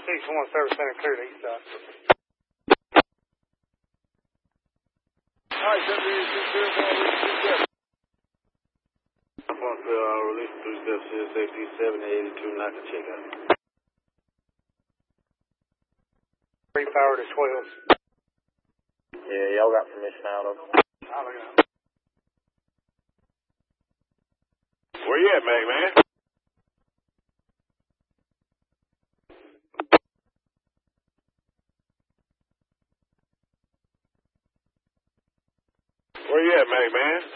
6-1 service center clear to east side. All right, 78 release 3 steps to safety 782, knock the check out. 3 power to 12. Yeah, y'all got permission out of. I'll look it up. Where you at, Mag, man? Where you at, Mag, man?